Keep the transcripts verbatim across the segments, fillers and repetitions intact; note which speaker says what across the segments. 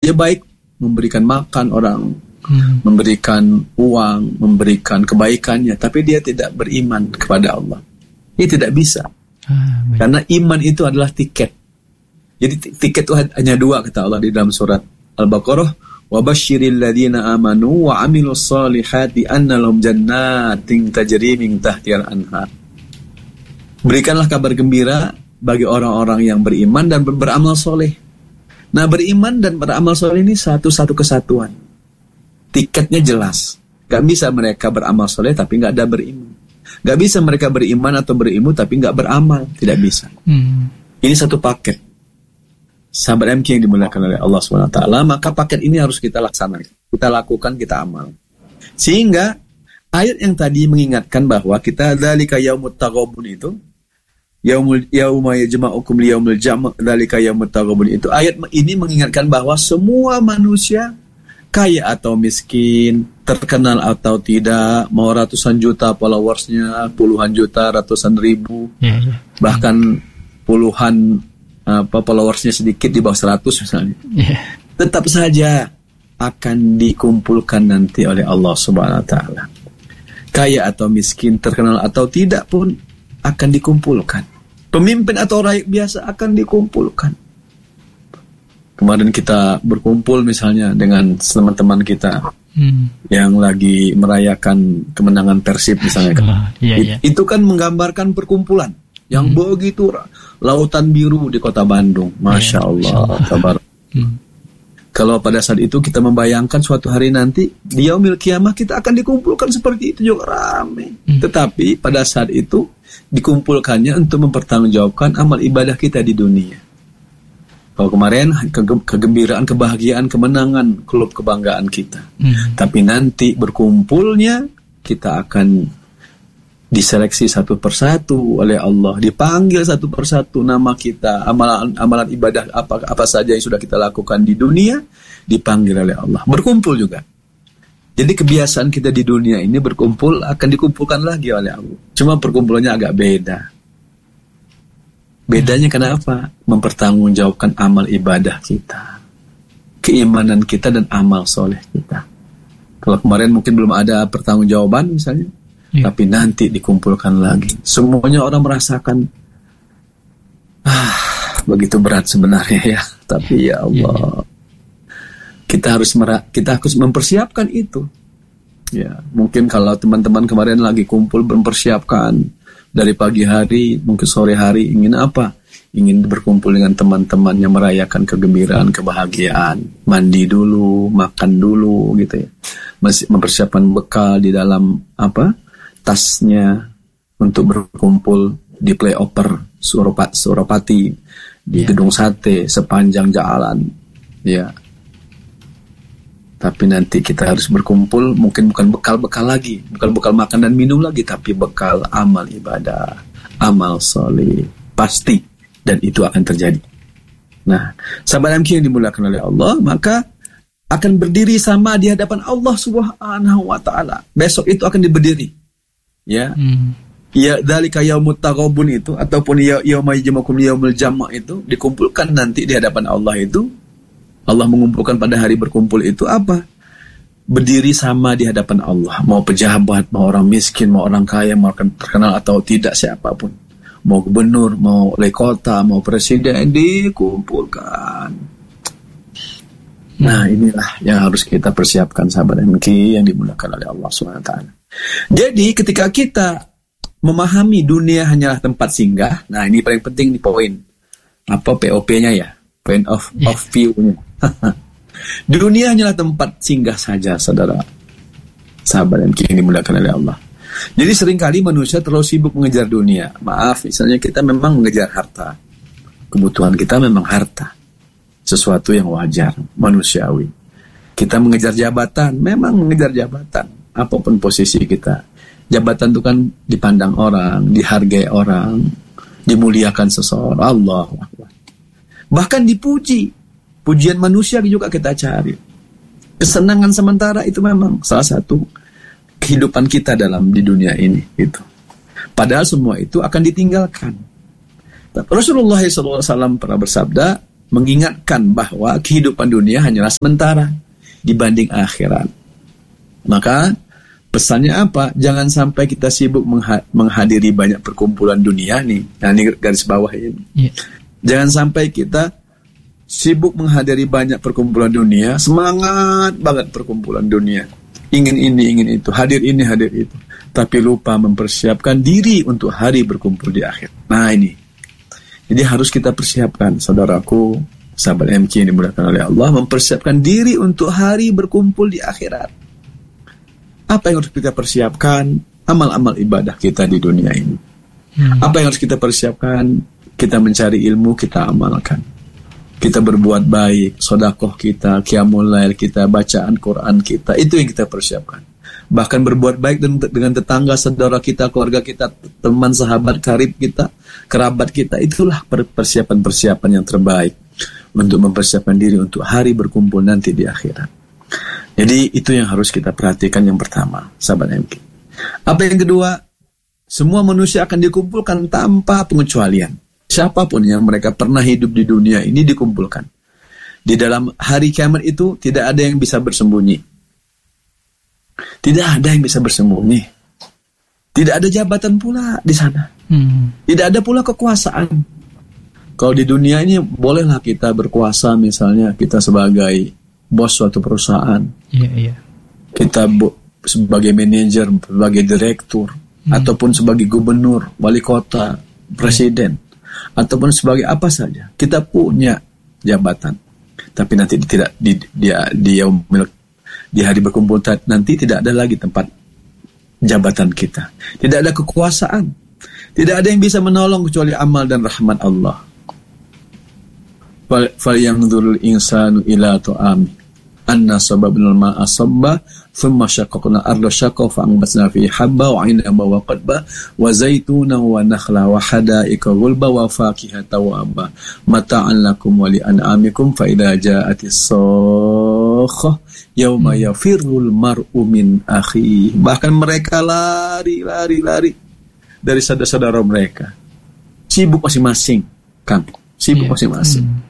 Speaker 1: Dia baik memberikan makan orang, hmm. memberikan uang, memberikan kebaikannya, tapi dia tidak beriman kepada Allah. Dia tidak bisa. Ah, karena iman itu adalah tiket. Jadi tiket itu hanya dua, kata Allah di dalam surat Al-Baqarah, wa basyiril ladzina amanu wa amilus solihati anna lahum jannatin tajri min tahtihal anhar. Berikanlah kabar gembira bagi orang-orang yang beriman dan ber- beramal soleh. Nah, beriman dan beramal soleh ini satu-satu kesatuan. Tiketnya jelas. Gak bisa mereka beramal soleh tapi gak ada beriman. Gak bisa mereka beriman atau berilmu tapi gak beramal. Tidak bisa. Hmm. Ini satu paket. Sahabat M K yang dimuliakan oleh Allah subhanahu wa taala, maka paket ini harus kita laksanakan. Kita lakukan, kita amal. Sehingga ayat yang tadi mengingatkan bahwa kita dzalika yaumut taghabun itu, Yaumul yauma yajma'ukum liyaumil jam' dzalika yaumut taghabun itu, ayat ini mengingatkan bahwa semua manusia kaya atau miskin, terkenal atau tidak, mau ratusan juta followersnya, puluhan juta, ratusan ribu, yeah, yeah. bahkan puluhan apa followersnya sedikit di bawah seratus misalnya, yeah. tetap saja akan dikumpulkan nanti oleh Allah Subhanahu wa taala. Kaya atau miskin, terkenal atau tidak pun akan dikumpulkan. Pemimpin atau rakyat biasa akan dikumpulkan. Kemarin kita berkumpul misalnya dengan teman-teman kita hmm. yang lagi merayakan kemenangan Persib misalnya.
Speaker 2: Oh, iya, iya.
Speaker 1: Itu kan menggambarkan perkumpulan yang hmm. begitu lautan biru di kota Bandung. Masya Allah. Kabar. Hmm. Kalau pada saat itu kita membayangkan suatu hari nanti di yaumil kiamah kita akan dikumpulkan seperti itu juga ramai. Hmm. Tetapi pada saat itu dikumpulkannya untuk mempertanggungjawabkan amal ibadah kita di dunia. Kalau kemarin ke- kegembiraan, kebahagiaan, kemenangan, klub kebanggaan kita. Hmm. Tapi nanti berkumpulnya kita akan diseleksi satu persatu oleh Allah, dipanggil satu persatu nama kita, amalan amalan ibadah apa apa saja yang sudah kita lakukan di dunia dipanggil oleh Allah. Berkumpul juga. Jadi kebiasaan kita di dunia ini berkumpul akan dikumpulkan lagi oleh Allah. Cuma perkumpulannya agak beda. Bedanya kenapa? Mempertanggungjawabkan amal ibadah kita, keimanan kita dan amal soleh kita. Kalau kemarin mungkin belum ada pertanggungjawaban misalnya, ya. Tapi nanti dikumpulkan lagi. Semuanya orang merasakan, ah, begitu berat sebenarnya ya. Tapi ya Allah. Ya, ya. Kita harus mer- kita harus mempersiapkan itu. Ya, mungkin kalau teman-teman kemarin lagi kumpul mempersiapkan dari pagi hari, mungkin sore hari ingin apa? Ingin berkumpul dengan teman-temannya merayakan kegembiraan, kebahagiaan, mandi dulu, makan dulu gitu ya. Masih mempersiapkan bekal di dalam apa? Tasnya untuk berkumpul di playoper Suropati, Suropati di ya. Gedung Sate sepanjang jalan. Ya. Tapi nanti kita harus berkumpul, mungkin bukan bekal-bekal lagi, bukan bekal makan dan minum lagi, tapi bekal amal ibadah, amal soleh, pasti, dan itu akan terjadi. Nah, sahabat M Q yang dimuliakan oleh Allah, maka akan berdiri sama di hadapan Allah Subhanahu wa taala. Besok itu akan berdiri. Ya. Hmm. Ya, dzalika yaumut taghabun itu ataupun yauma yajma'ukum yaumil jam' itu dikumpulkan nanti di hadapan Allah itu. Allah mengumpulkan pada hari berkumpul itu apa? Berdiri sama di hadapan Allah. Mau pejabat, mau orang miskin, mau orang kaya, mau orang terkenal atau tidak, siapapun. Mau gubernur, mau wali kota, mau presiden, dikumpulkan. Nah, inilah yang harus kita persiapkan sahabat M K yang dimuliakan oleh Allah subhanahu wa taala. Jadi ketika kita memahami dunia hanyalah tempat singgah, nah ini paling penting nih poin. Apa P O P-nya ya? Point of, yeah. of view-nya. Dunia hanyalah tempat singgah saja, saudara. Sahabat yang kini dimuliakan oleh Allah. Jadi seringkali manusia terlalu sibuk mengejar dunia. Maaf, misalnya kita memang mengejar harta. Kebutuhan kita memang harta. Sesuatu yang wajar, manusiawi. Kita mengejar jabatan, memang mengejar jabatan. Apapun posisi kita. Jabatan itu kan dipandang orang, dihargai orang, dimuliakan seseorang. Allahu Akbar. Bahkan dipuji. Pujian manusia juga kita cari. Kesenangan sementara itu memang salah satu kehidupan kita dalam di dunia ini. Gitu. Padahal semua itu akan ditinggalkan. Rasulullah shallallahu alaihi wasallam pernah bersabda, mengingatkan bahwa kehidupan dunia hanyalah sementara dibanding akhirat. Maka pesannya apa? Jangan sampai kita sibuk mengha- menghadiri banyak perkumpulan dunia nih. Nah, ini garis bawah ini. Yeah. Jangan sampai kita sibuk menghadiri banyak perkumpulan dunia, semangat banget perkumpulan dunia. Ingin ini, ingin itu, hadir ini, hadir itu. Tapi lupa mempersiapkan diri untuk hari berkumpul di akhir. Nah ini. Jadi harus kita persiapkan, saudaraku, sahabat M K yang dimudahkan oleh Allah, mempersiapkan diri untuk hari berkumpul di akhirat. Apa yang harus kita persiapkan? Amal-amal ibadah kita di dunia ini. Hmm. Apa yang harus kita persiapkan? Kita mencari ilmu, kita amalkan. Kita berbuat baik, sedekah kita, qiyamul lail kita, bacaan Quran kita, itu yang kita persiapkan. Bahkan berbuat baik dengan tetangga, saudara kita, keluarga kita, teman, sahabat, karib kita, kerabat kita, itulah persiapan-persiapan yang terbaik untuk mempersiapkan diri untuk hari berkumpul nanti di akhirat. Jadi itu yang harus kita perhatikan yang pertama, sahabat M K. Apa yang kedua? Semua manusia akan dikumpulkan tanpa pengecualian. Siapapun yang mereka pernah hidup di dunia ini dikumpulkan. Di dalam hari kiamat itu tidak ada yang bisa bersembunyi. Tidak ada yang bisa bersembunyi. Tidak ada jabatan pula di sana. Hmm. Tidak ada pula kekuasaan. Kalau di dunia ini bolehlah kita berkuasa, misalnya kita sebagai bos suatu perusahaan. Iya, iya. Kita bo- sebagai manajer, sebagai direktur, hmm. ataupun sebagai gubernur, wali kota, presiden, yeah. ataupun sebagai apa saja. Kita punya jabatan. Tapi nanti tidak di dia dia di hari berkumpul nanti tidak ada lagi tempat jabatan kita. Tidak ada kekuasaan. Tidak ada yang bisa menolong kecuali amal dan rahmat Allah. Fal yanzurul insanu ila ta'ami anna sababnal ma'a sabba thumma shaqqaqna arda shaqqa fa anbatna fi habba wa 'inaba wa qadba wa zaituna wa nakhla wa hada'iqa ghulba wa fakihata wa abba mata'an lakum wa li an'amikum fa idza ja'atis sakhah yauma yafirrul mar'u min akhi. Bahkan mereka lari lari lari dari saudara-saudara mereka, sibuk masing-masing kan, sibuk yeah. masing-masing. Hmm.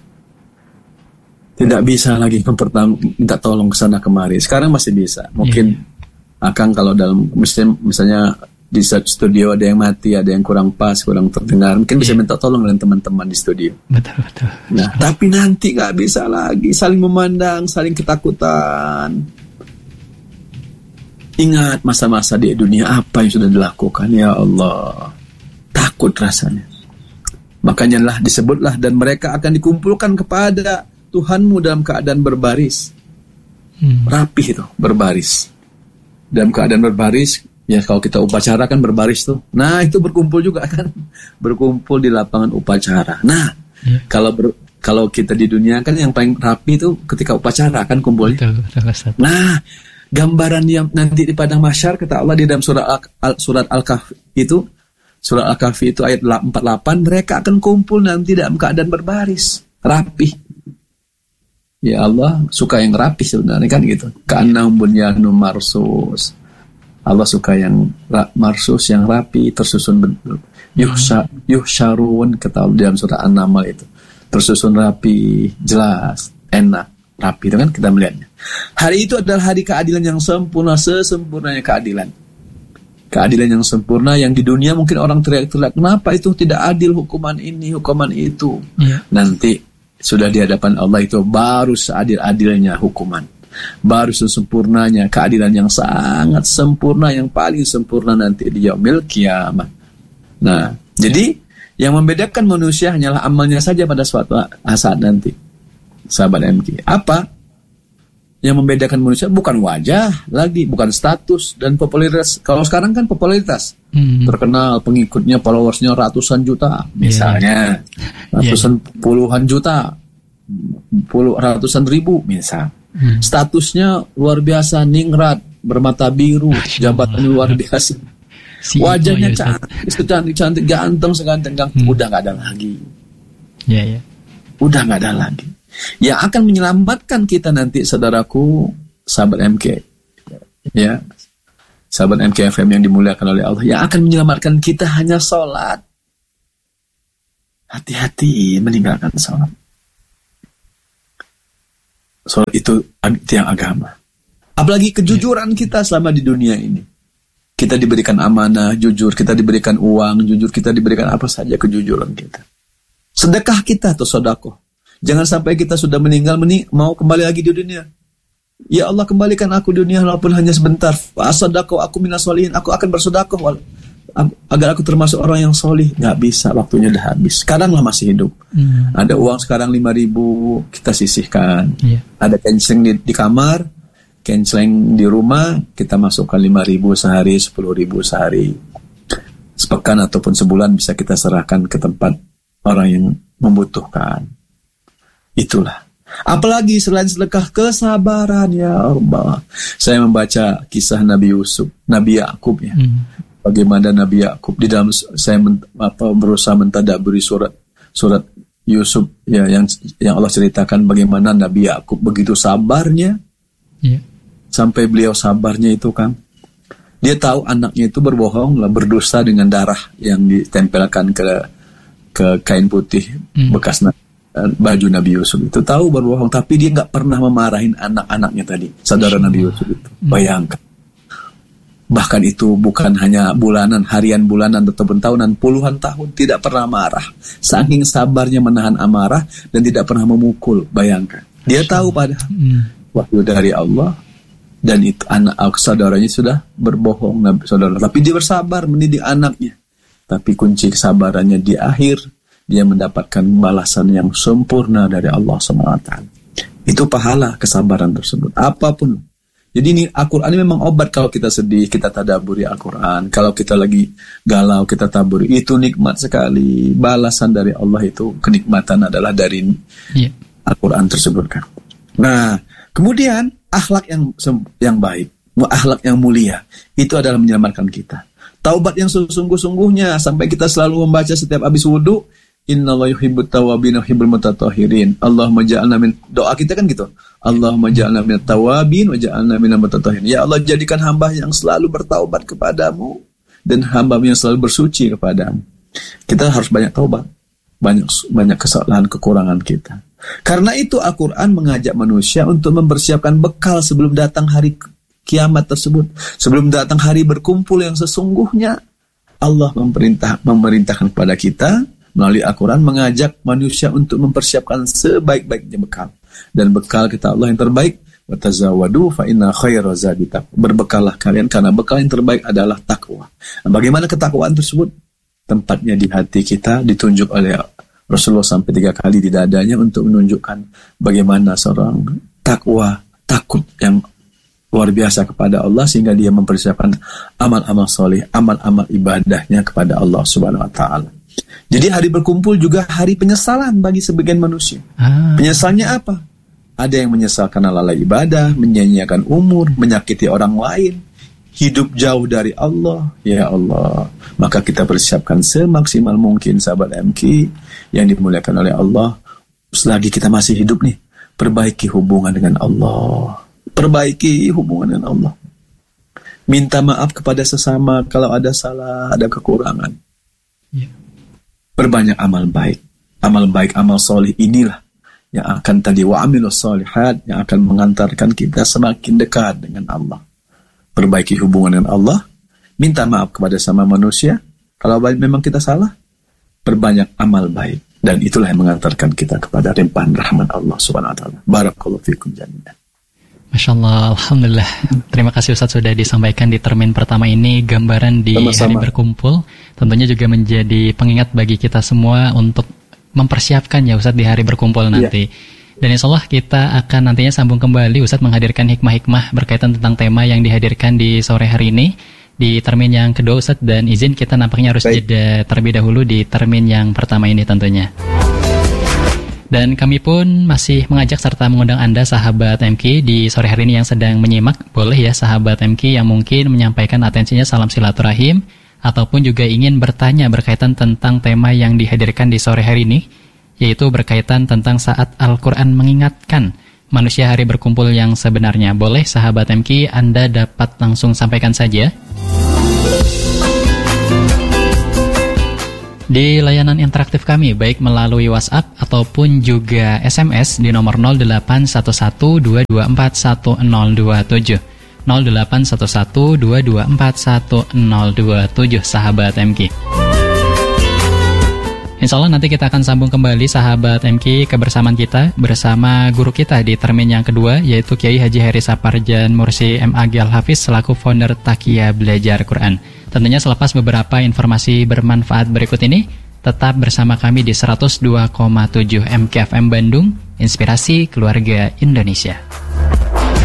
Speaker 1: Tidak bisa lagi mempertang minta tolong ke sana kemari. Sekarang masih bisa. Mungkin yeah. Akang kalau dalam misalnya, misalnya di studio ada yang mati, ada yang kurang pas, kurang terdengar, mungkin yeah. bisa minta tolong dengan teman-teman di studio. Betul betul. Nah, betul. Tapi nanti nggak bisa lagi saling memandang, saling ketakutan. Ingat masa-masa di dunia apa yang sudah dilakukan, ya Allah. Takut rasanya. Makanya lah disebutlah dan mereka akan dikumpulkan kepada Tuhanmu dalam keadaan berbaris. Hmm. Rapih itu, berbaris. Dalam keadaan berbaris, ya kalau kita upacara kan berbaris tuh. Nah, itu berkumpul juga kan. Berkumpul di lapangan upacara. Nah, yeah. kalau ber, kalau kita di dunia kan yang paling rapi itu ketika upacara kan kumpulnya. Betul, betul, nah, gambaran yang nanti di padang mahsyar kata Allah di dalam surat Al, surat Al-Kahfi itu, surat Al-Kahfi itu ayat empat puluh delapan, mereka akan kumpul nanti dalam keadaan berbaris, rapi. Ya Allah suka yang rapi sebenarnya kan gitu. Ka'annahum bunyanun marsus. Allah suka yang ra- marsus, yang rapi, tersusun betul. Yuhsha, yuhsyarun kata Allah dalam surah An-Naml itu. Tersusun rapi, jelas, enak, rapi itu kan kita melihatnya. Hari itu adalah hari keadilan yang sempurna, sesempurnanya keadilan. Keadilan yang sempurna yang di dunia mungkin orang teriak-teriak, kenapa itu tidak adil hukuman ini, hukuman itu. Ya. Nanti sudah di hadapan Allah itu baru seadil-adilnya hukuman, baru sesempurnanya keadilan yang sangat sempurna, yang paling sempurna nanti di yaumil qiyamah. Nah, jadi yang membedakan manusia hanyalah amalnya saja pada suatu saat nanti, sahabat M K. Apa yang membedakan manusia? Bukan wajah lagi, bukan status dan popularitas. Kalau sekarang kan popularitas, hmm. terkenal, pengikutnya, followersnya ratusan juta, misalnya, yeah. ratusan yeah. puluhan juta, puluh ratusan ribu, misal. Hmm. Statusnya luar biasa, ningrat, bermata biru, jabatan luar biasa, si wajahnya cantik, secantik-cantik, ganteng, seganteng-ganteng, hmm. udah nggak ada lagi. Yeah, yeah. Udah nggak ada lagi. Yang akan menyelamatkan kita nanti, saudaraku, sahabat M K, ya, sahabat M K F M yang dimuliakan oleh Allah, yang akan menyelamatkan kita hanya sholat. Hati-hati meninggalkan sholat. Soal itu tiang agama. Apalagi kejujuran kita selama di dunia ini. Kita diberikan amanah, jujur, kita diberikan uang, jujur, kita diberikan apa saja kejujuran kita. Sedekah kita atau sedekah. Jangan sampai kita sudah meninggal meni mau kembali lagi di dunia. Ya Allah, kembalikan aku di dunia walaupun hanya sebentar. Fasadaqah aku minas solihin, aku akan bersedekah agar aku termasuk orang yang solih. Nggak bisa, waktunya udah habis. Sekarang lah masih hidup. Hmm. Ada uang sekarang lima ribu, kita sisihkan. Yeah. Ada kencing di, di kamar, kencing di rumah, kita masukkan lima ribu sehari, sepuluh ribu sehari. Sepekan ataupun sebulan bisa kita serahkan ke tempat orang yang membutuhkan. Itulah. Apalagi selain sedekah, kesabaran, ya Allah. Saya membaca kisah Nabi Yusuf, Nabi Yakub ya. Hmm. Bagaimana Nabi Yakub di dalam saya men, apa, berusaha mentadabburi surat surat Yusuf ya, yang yang Allah ceritakan bagaimana Nabi Yakub begitu sabarnya. Yeah. Sampai beliau sabarnya itu kan, dia tahu anaknya itu berbohong lah, berdosa dengan darah yang ditempelkan ke ke kain putih hmm. bekas baju Nabi Yusuf itu, tahu berbohong, tapi dia nggak pernah memarahin anak-anaknya tadi, saudara Nabi Yusuf itu. Bayangkan, bahkan itu bukan hanya bulanan, harian, bulanan, ataupun tahunan, puluhan tahun tidak pernah marah, saking sabarnya menahan amarah dan tidak pernah memukul. Bayangkan, dia tahu pada wahyu dari Allah dan itu anak saudaranya sudah berbohong, saudara, tapi dia bersabar mendidik anaknya. Tapi kunci kesabarannya di akhir, dia mendapatkan balasan yang sempurna dari Allah subhanahu wa taala. Itu pahala kesabaran tersebut, apapun. Jadi ini Al-Quran ini memang obat kalau kita sedih, kita tadabburi Al-Quran. Kalau kita lagi galau, kita tadabburi. Itu nikmat sekali. Balasan dari Allah itu, kenikmatan adalah dari yeah. Al-Quran tersebut kan. Nah, kemudian akhlak yang yang baik, akhlak yang mulia, itu adalah menyelamatkan kita. Taubat yang sesungguh-sungguhnya sampai kita selalu membaca setiap habis wudu, innallaha yuhibbut tawwabin wa yuhibbul mutatahhirin. Allahumma ja'alna min, doa kita kan gitu. Allahumma ja'alna minat tawwabin wa ja'alna minal mutatahhirin. Ya Allah, jadikan hamba yang selalu bertaubat kepadamu dan hamba yang selalu bersuci kepadamu. Kita harus banyak taubat, banyak banyak kesalahan kekurangan kita. Karena itu Al-Qur'an mengajak manusia untuk mempersiapkan bekal sebelum datang hari kiamat tersebut, sebelum datang hari berkumpul yang sesungguhnya. Allah memerintah memerintahkan kepada kita melalui Al-Quran, mengajak manusia untuk mempersiapkan sebaik-baiknya bekal. Dan bekal kita Allah yang terbaik, watazawwadu fa inna khairaz zadi taqwa. Berbekallah kalian karena bekal yang terbaik adalah takwa. Nah, bagaimana ketakwaan tersebut? Tempatnya di hati kita, ditunjuk oleh Rasulullah sampai tiga kali di dadanya untuk menunjukkan bagaimana seorang takwa, takut yang luar biasa kepada Allah, sehingga dia mempersiapkan amal-amal soleh, amal-amal ibadahnya kepada Allah subhanahu wa ta'ala. Jadi hari berkumpul juga hari penyesalan bagi sebagian manusia. Ah. Penyesalnya apa? Ada yang menyesal karena lalai ibadah, menyia-nyiakan umur, menyakiti orang lain, hidup jauh dari Allah. Ya Allah, maka kita persiapkan semaksimal mungkin, sahabat M K yang dimuliakan oleh Allah. Selagi kita masih hidup nih, perbaiki hubungan dengan Allah. Perbaiki hubungan dengan Allah. Minta maaf kepada sesama kalau ada salah, ada kekurangan. Yeah. Berbanyak amal baik. Amal baik, amal soleh inilah yang akan tadi wa amilus solihat, yang akan mengantarkan kita semakin dekat dengan Allah. Perbaiki hubungan dengan Allah. Minta maaf kepada sama manusia. Kalau memang kita salah, perbanyak amal baik. Dan itulah yang mengantarkan kita kepada limpahan rahmat Allah subhanahu wa ta'ala. Barakallahu fikum jami'an.
Speaker 2: Masya Allah, Alhamdulillah. Terima kasih Ustadz sudah disampaikan di termin pertama ini gambaran di Sama-sama. Hari berkumpul. Tentunya juga menjadi pengingat bagi kita semua untuk mempersiapkan ya Ustadz di hari berkumpul nanti. Ya. Dan insya Allah kita akan nantinya sambung kembali Ustadz menghadirkan hikmah-hikmah berkaitan tentang tema yang dihadirkan di sore hari ini di termin yang kedua Ustadz. Dan izin kita nampaknya harus Baik. jeda terlebih dahulu di termin yang pertama ini tentunya. Dan kami pun masih mengajak serta mengundang Anda sahabat M K di sore hari ini yang sedang menyimak. Boleh ya sahabat M K yang mungkin menyampaikan atensinya salam silaturahim ataupun juga ingin bertanya berkaitan tentang tema yang dihadirkan di sore hari ini, yaitu berkaitan tentang saat Al-Quran mengingatkan manusia hari berkumpul yang sebenarnya. Boleh sahabat M K, Anda dapat langsung sampaikan saja. di layanan interaktif kami, baik melalui WhatsApp ataupun juga S M S di nomor nol delapan satu satu dua dua empat satu nol dua tujuh nol delapan satu satu dua dua empat satu nol dua tujuh, sahabat M K. Insya Allah nanti kita akan sambung kembali, sahabat M K, kebersamaan kita bersama guru kita di termin yang kedua, yaitu Kiai Haji Heri Saparjan Mursi M A G Al-Hafiz selaku founder Taqiyya Belajar Quran. Tentunya selepas beberapa informasi bermanfaat berikut ini, tetap bersama kami di seratus dua koma tujuh M K F M Bandung, Inspirasi Keluarga Indonesia.